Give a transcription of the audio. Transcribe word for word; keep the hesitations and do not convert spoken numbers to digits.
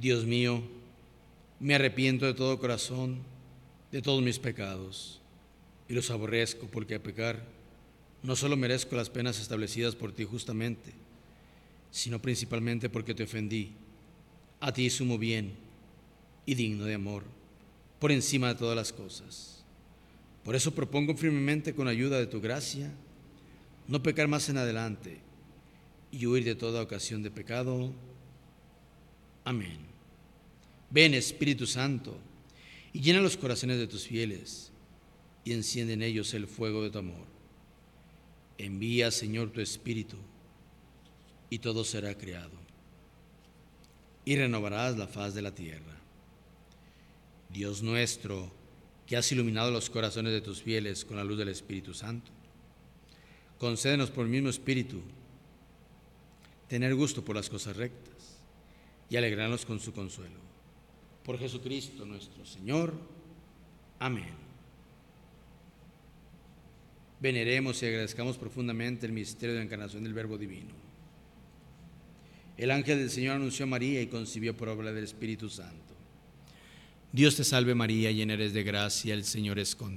Dios mío, me arrepiento de todo corazón de todos mis pecados y los aborrezco, porque a pecar no solo merezco las penas establecidas por ti justamente, sino principalmente porque te ofendí, a ti sumo bien y digno de amor, por encima de todas las cosas. Por eso propongo firmemente, con ayuda de tu gracia, no pecar más en adelante y huir de toda ocasión de pecado. Amén. Ven, Espíritu Santo, y llena los corazones de tus fieles, y enciende en ellos el fuego de tu amor. Envía, Señor, tu Espíritu, y todo será creado, y renovarás la faz de la tierra. Dios nuestro, que has iluminado los corazones de tus fieles con la luz del Espíritu Santo, concédenos por el mismo Espíritu tener gusto por las cosas rectas y alegrarnos con su consuelo. Por Jesucristo nuestro Señor. Amén. Veneremos y agradezcamos profundamente el misterio de la encarnación del Verbo Divino. El ángel del Señor anunció a María y concibió por obra del Espíritu Santo. Dios te salve María, llena eres de gracia, el Señor es contigo.